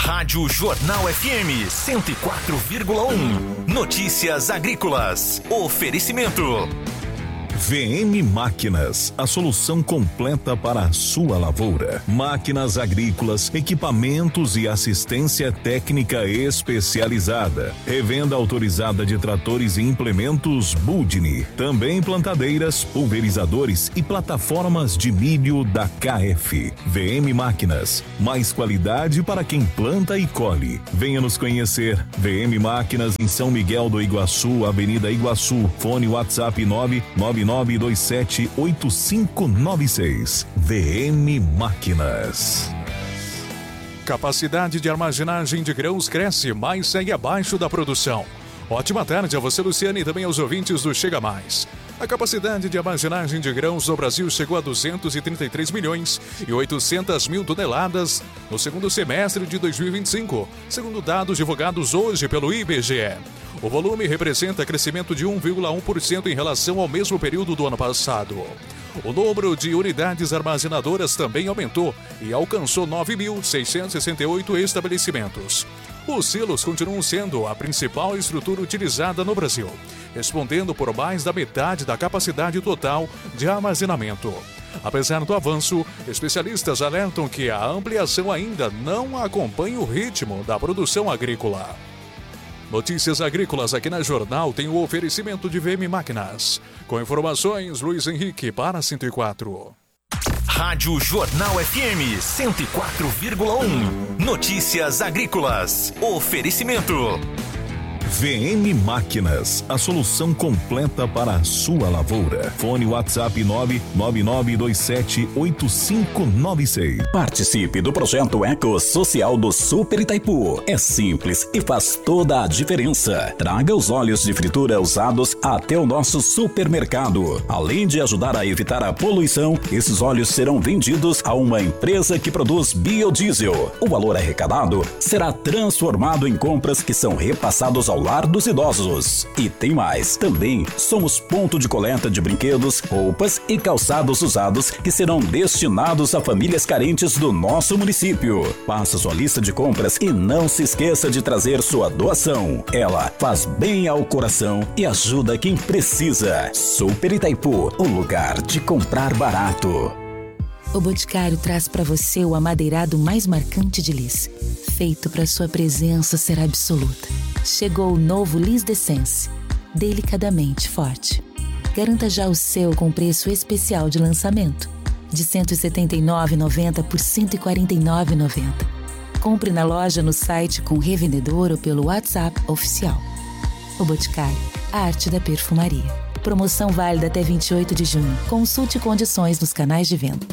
Rádio Jornal FM 104,1. Notícias agrícolas. Oferecimento. VM Máquinas, a solução completa para a sua lavoura. Máquinas agrícolas, equipamentos e assistência técnica especializada. Revenda autorizada de tratores e implementos Budni. Também plantadeiras, pulverizadores e plataformas de milho da KF. VM Máquinas, mais qualidade para quem planta e colhe. Venha nos conhecer. VM Máquinas em São Miguel do Iguaçu, Avenida Iguaçu. Fone WhatsApp 999278596. VM Máquinas. Capacidade de armazenagem de grãos cresce, mas segue abaixo da produção. Ótima tarde a você, Luciane, e também aos ouvintes do Chega Mais. A capacidade de armazenagem de grãos no Brasil chegou a 233 milhões e 800 mil toneladas no segundo semestre de 2025, segundo dados divulgados hoje pelo IBGE. O volume representa crescimento de 1,1% em relação ao mesmo período do ano passado. O número de unidades armazenadoras também aumentou e alcançou 9.668 estabelecimentos. Os silos continuam sendo a principal estrutura utilizada no Brasil, respondendo por mais da metade da capacidade total de armazenamento. Apesar do avanço, especialistas alertam que a ampliação ainda não acompanha o ritmo da produção agrícola. Notícias agrícolas aqui na Jornal tem o oferecimento de VM Máquinas. Com informações, Luiz Henrique para 104. Rádio Jornal FM 104,1. Notícias agrícolas. Oferecimento. VM Máquinas, a solução completa para a sua lavoura. Fone WhatsApp 999278596. Participe do projeto Eco Social do Super Itaipu. É simples e faz toda a diferença. Traga os óleos de fritura usados até o nosso supermercado. Além de ajudar a evitar a poluição, esses óleos serão vendidos a uma empresa que produz biodiesel. O valor arrecadado será transformado em compras que são repassados ao lar dos idosos. E tem mais, também somos ponto de coleta de brinquedos, roupas e calçados usados que serão destinados a famílias carentes do nosso município. Faça sua lista de compras e não se esqueça de trazer sua doação. Ela faz bem ao coração e ajuda quem precisa. Super Itaipu, o lugar de comprar barato. O Boticário traz para você o amadeirado mais marcante de Lis, feito para sua presença ser absoluta. Chegou o novo Lis d'Essence, delicadamente forte. Garanta já o seu com preço especial de lançamento, de R$ 179,90 por R$ 149,90. Compre na loja, no site com revendedor ou pelo WhatsApp oficial. O Boticário, a arte da perfumaria. Promoção válida até 28 de junho. Consulte condições nos canais de venda.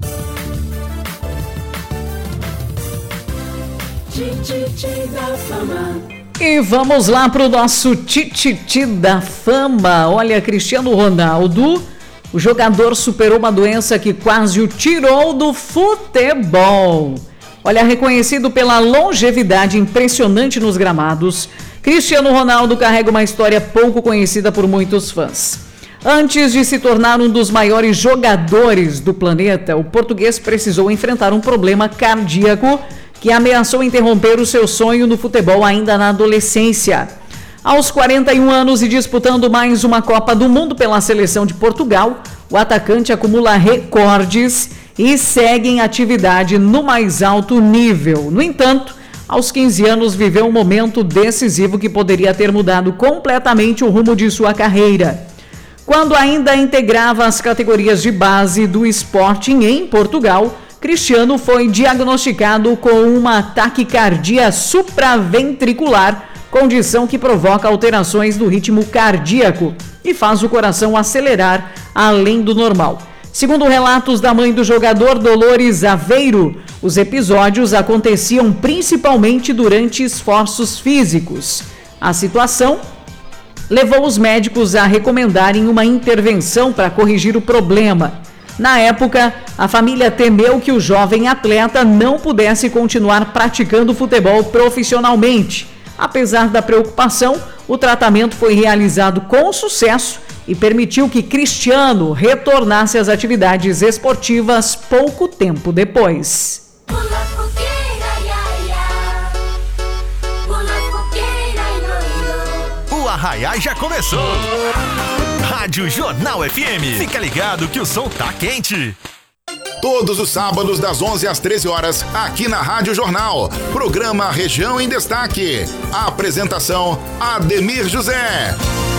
E vamos lá para o nosso Tititi da Fama. Olha, Cristiano Ronaldo, o jogador superou uma doença que quase o tirou do futebol. Olha, reconhecido pela longevidade impressionante nos gramados, Cristiano Ronaldo carrega uma história pouco conhecida por muitos fãs. Antes de se tornar um dos maiores jogadores do planeta, o português precisou enfrentar um problema cardíaco que ameaçou interromper o seu sonho no futebol ainda na adolescência. Aos 41 anos e disputando mais uma Copa do Mundo pela seleção de Portugal, o atacante acumula recordes e segue em atividade no mais alto nível. No entanto, aos 15 anos viveu um momento decisivo que poderia ter mudado completamente o rumo de sua carreira. Quando ainda integrava as categorias de base do Sporting em Portugal, Cristiano foi diagnosticado com uma taquicardia supraventricular, condição que provoca alterações do ritmo cardíaco e faz o coração acelerar além do normal. Segundo relatos da mãe do jogador, Dolores Aveiro, os episódios aconteciam principalmente durante esforços físicos. A situação levou os médicos a recomendarem uma intervenção para corrigir o problema. Na época, a família temeu que o jovem atleta não pudesse continuar praticando futebol profissionalmente. Apesar da preocupação, o tratamento foi realizado com sucesso e permitiu que Cristiano retornasse às atividades esportivas pouco tempo depois. Arraiá já começou. Rádio Jornal FM. Fica ligado que o som tá quente. Todos os sábados das 11 às 13 horas, aqui na Rádio Jornal. Programa Região em Destaque. A apresentação, Ademir José.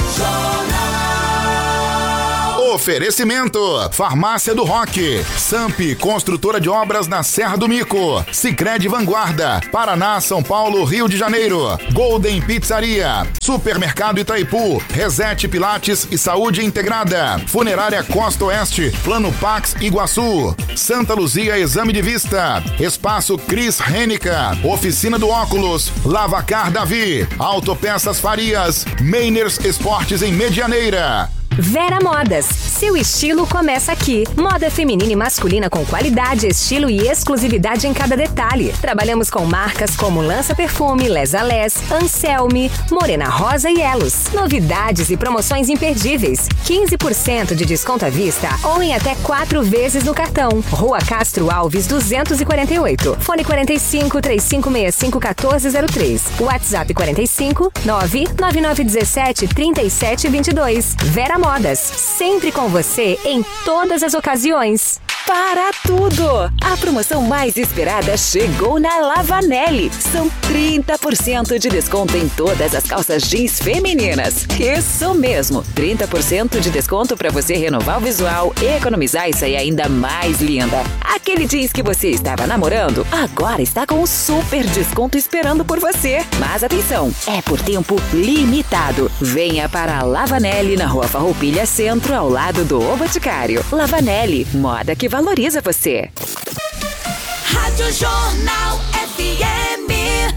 Oferecimento: Farmácia do Roque, Samp, construtora de obras na Serra do Mico, Sicredi Vanguarda, Paraná, São Paulo, Rio de Janeiro, Golden Pizzaria, Supermercado Itaipu, Reset Pilates e Saúde Integrada, Funerária Costa Oeste, Plano Pax Iguaçu, Santa Luzia Exame de Vista, Espaço Cris Rênica, Oficina do Óculos, Lavacar Davi, Autopeças Farias, Meiners Esportes em Medianeira. Vera Modas, seu estilo começa aqui. Moda feminina e masculina com qualidade, estilo e exclusividade em cada detalhe. Trabalhamos com marcas como Lança Perfume, Les a Les, Anselme, Morena Rosa e Elos. Novidades e promoções imperdíveis. 15% de desconto à vista ou em até 4 vezes no cartão. Rua Castro Alves 248. Fone 45 3565 1403. WhatsApp 45 99917 3722. Vera Modas, sempre com você em todas as ocasiões. Para tudo! A promoção mais esperada chegou na Lavanelli. São 30% de desconto em todas as calças jeans femininas. Isso mesmo, 30% de desconto para você renovar o visual, economizar e sair ainda mais linda. Aquele jeans que você estava namorando, agora está com um super desconto esperando por você. Mas atenção, é por tempo limitado. Venha para a Lavanelli na Rua Farroupilha Centro, ao lado do O Boticário. Lavanelli, moda que valoriza você. Rádio Jornal FM.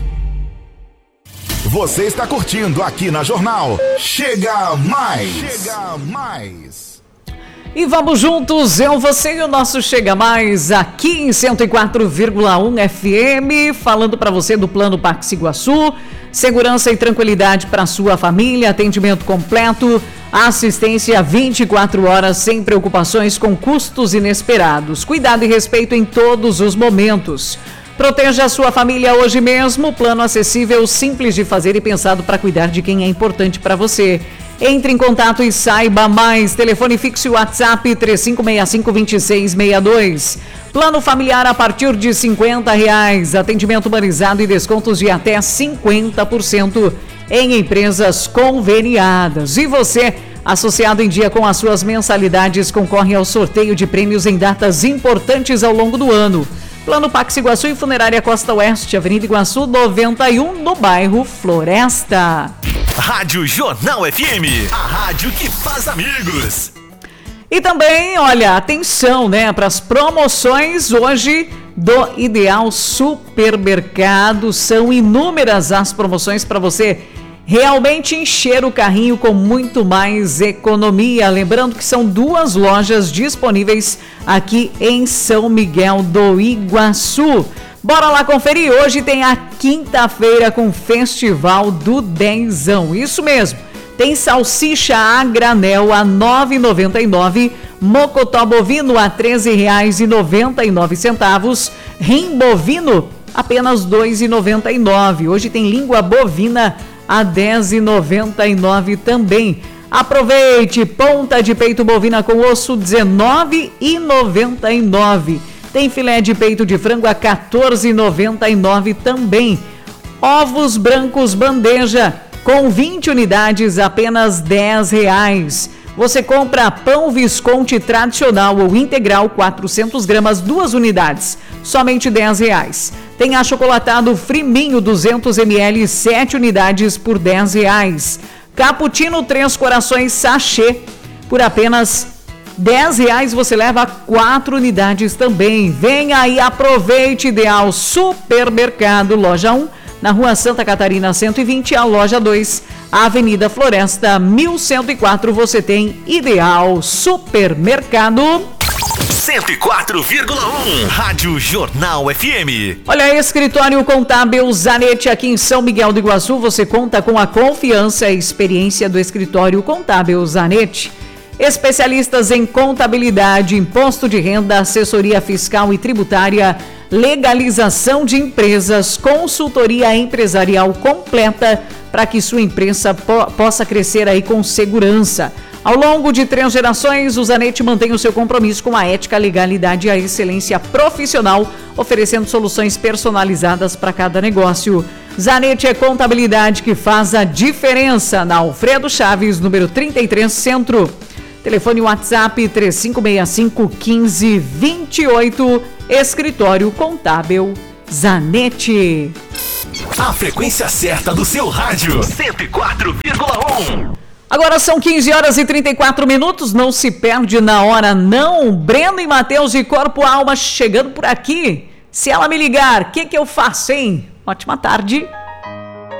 Você está curtindo aqui na Jornal. Chega mais! Chega mais! E vamos juntos, eu, você e o nosso Chega Mais aqui em 104,1 FM, falando para você do Plano Pax Iguaçu, segurança e tranquilidade para sua família, atendimento completo, assistência 24 horas sem preocupações com custos inesperados, cuidado e respeito em todos os momentos. Proteja a sua família hoje mesmo, plano acessível, simples de fazer e pensado para cuidar de quem é importante para você. Entre em contato e saiba mais. Telefone fixo e WhatsApp 3565-2662. Plano familiar a partir de R$50. Atendimento humanizado e descontos de até 50% em empresas conveniadas. E você, associado em dia com as suas mensalidades, concorre ao sorteio de prêmios em datas importantes ao longo do ano. Plano Pax Iguaçu e Funerária Costa Oeste, Avenida Iguaçu 91, no bairro Floresta. Rádio Jornal FM, a rádio que faz amigos. E também, olha, atenção, né, para as promoções hoje do Ideal Supermercado. São inúmeras as promoções para você realmente encher o carrinho com muito mais economia. Lembrando que são 2 lojas disponíveis aqui em São Miguel do Iguaçu. Bora lá conferir, hoje tem a quinta-feira com Festival do Denzão, isso mesmo, tem salsicha a granel a R$ 9,99, mocotó bovino a R$ 13,99, rim bovino apenas R$ 2,99, hoje tem língua bovina a R$ 10,99 também. Aproveite, ponta de peito bovina com osso R$ 19,99. Tem filé de peito de frango a R$ 14,99 também. Ovos brancos bandeja com 20 unidades, apenas R$ 10. Você compra pão Visconti tradicional ou integral, 400 gramas, 2 unidades, somente R$ 10. Tem achocolatado Friminho, 200 ml, 7 unidades por R$ 10. Cappuccino 3 corações sachê por apenas R$10, você leva 4 unidades também. Venha e aproveite. Ideal Supermercado, loja 1, na Rua Santa Catarina 120, a loja 2, Avenida Floresta 1104, você tem Ideal Supermercado. 104,1 Rádio Jornal FM. Olha, Escritório Contábil Zanetti aqui em São Miguel do Iguaçu, você conta com a confiança e experiência do Escritório Contábil Zanetti. Especialistas em contabilidade, imposto de renda, assessoria fiscal e tributária, legalização de empresas, consultoria empresarial completa para que sua empresa possa crescer aí com segurança. Ao longo de 3 gerações, o Zanetti mantém o seu compromisso com a ética, a legalidade e a excelência profissional, oferecendo soluções personalizadas para cada negócio. Zanetti é contabilidade que faz a diferença. Na Alfredo Chaves, número 33, Centro. Telefone WhatsApp 3565-1528. Escritório Contábil Zanetti. A frequência certa do seu rádio. 104,1. Agora são 15 horas e 34 minutos. Não se perde na hora, não. Breno e Matheus de Corpo Alma chegando por aqui. Se ela me ligar, o que eu faço, hein? Ótima tarde.